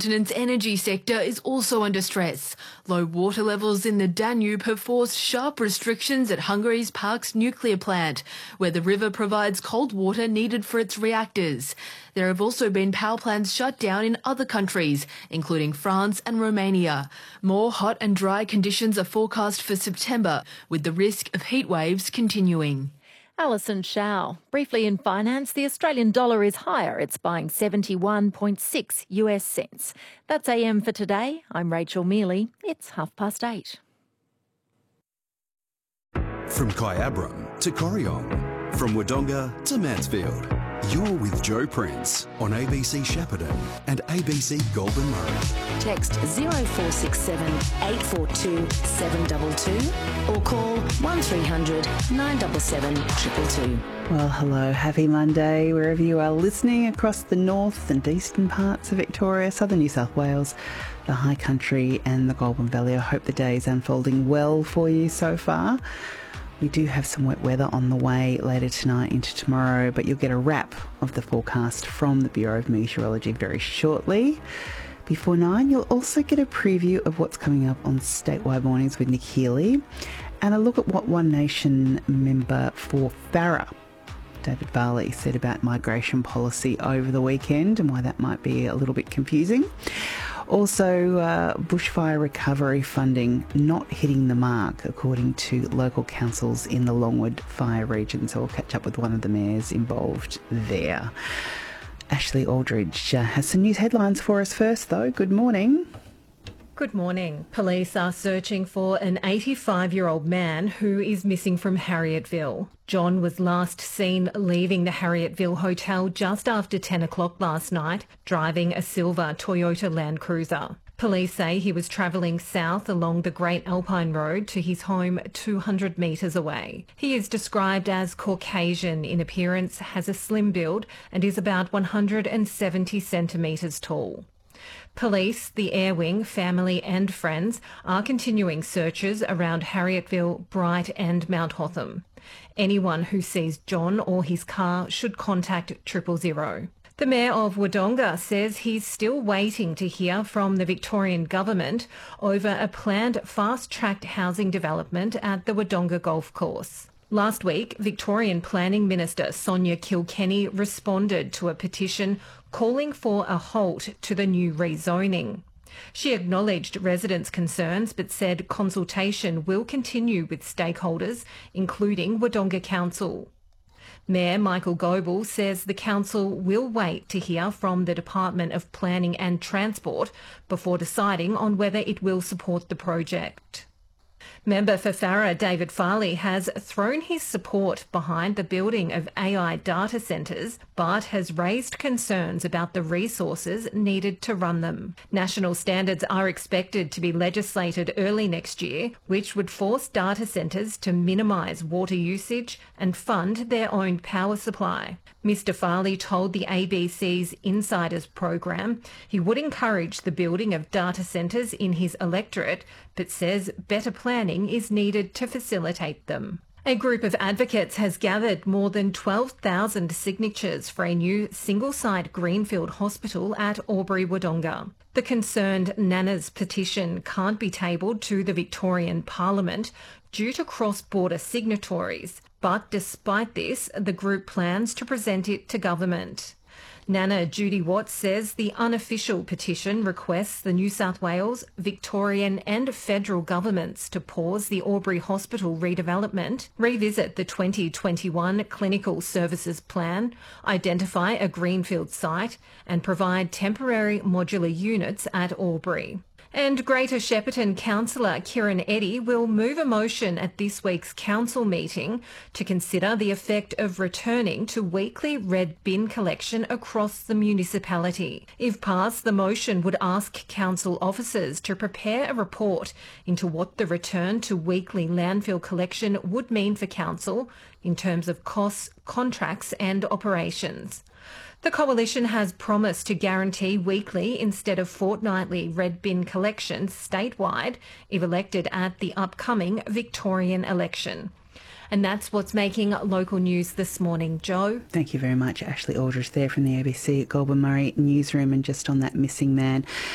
continent's energy sector is also under stress. Low water levels in the Danube have forced sharp restrictions at Hungary's Parks nuclear plant, where the river provides cold water needed for its reactors. There have also been power plants shut down in other countries, including France and Romania. More hot and dry conditions are forecast for September, with the risk of heat waves continuing. Alison Shao. Briefly in finance, the Australian dollar is higher. It's buying 71.6 US cents. That's AM for today. I'm Rachel Mealy. It's 8:30. From Kyabram to Corryong, from Wodonga to Mansfield, you're with Joe Prince on ABC Shepparton and ABC Goulburn Murray. Text 0467 842 722 or call 1300 977 222. Well, hello, happy Monday, wherever you are listening across the north and eastern parts of Victoria, southern New South Wales, the High Country and the Goulburn Valley. I hope the day is unfolding well for you so far. We do have some wet weather on the way later tonight into tomorrow, but you'll get a wrap of the forecast from the Bureau of Meteorology very shortly. Before 9, you'll also get a preview of what's coming up on Statewide Mornings with Nick Healy and a look at what One Nation member for Farrer, David Farley, said about migration policy over the weekend and why that might be a little bit confusing. Also, bushfire recovery funding not hitting the mark, according to local councils in the Longwood fire region. So we'll catch up with one of the mayors involved there. Ashley Aldridge has some news headlines for us first, though. Good morning. Good morning. Police are searching for an 85-year-old man who is missing from Harriettville. John was last seen leaving the Harriettville Hotel just after 10 o'clock last night, driving a silver Toyota Land Cruiser. Police say he was travelling south along the Great Alpine Road to his home 200 metres away. He is described as Caucasian in appearance, has a slim build and is about 170 centimetres tall. Police, the Air Wing, family and friends are continuing searches around Harriettville, Bright and Mount Hotham. Anyone who sees John or his car should contact 000. The Mayor of Wodonga says he's still waiting to hear from the Victorian Government over a planned fast-tracked housing development at the Wodonga Golf Course. Last week, Victorian Planning Minister Sonia Kilkenny responded to a petition calling for a halt to the new rezoning. She acknowledged residents' concerns but said consultation will continue with stakeholders, including Wodonga Council. Mayor Michael Goebel says the council will wait to hear from the Department of Planning and Transport before deciding on whether it will support the project. Member for Farrer, David Farley, has thrown his support behind the building of AI data centres, but has raised concerns about the resources needed to run them. National standards are expected to be legislated early next year, which would force data centres to minimise water usage and fund their own power supply. Mr Farley told the ABC's Insiders program he would encourage the building of data centres in his electorate, but says better planning is needed to facilitate them. A group of advocates has gathered more than 12,000 signatures for a new single-site greenfield hospital at Albury-Wodonga. The concerned Nana's petition can't be tabled to the Victorian Parliament due to cross-border signatories, but despite this, the group plans to present it to government. Nana Judy Watts says the unofficial petition requests the New South Wales, Victorian and federal governments to pause the Albury Hospital redevelopment, revisit the 2021 Clinical Services Plan, identify a greenfield site and provide temporary modular units at Albury. And Greater Shepparton Councillor Kieran Eddy will move a motion at this week's council meeting to consider the effect of returning to weekly red bin collection across the municipality. If passed, the motion would ask council officers to prepare a report into what the return to weekly landfill collection would mean for council in terms of costs, contracts and operations. The Coalition has promised to guarantee weekly instead of fortnightly red bin collections statewide if elected at the upcoming Victorian election. And that's what's making local news this morning. Joe? Thank you very much, Ashley Aldridge there from the ABC Goulburn Murray newsroom. And just on that missing man,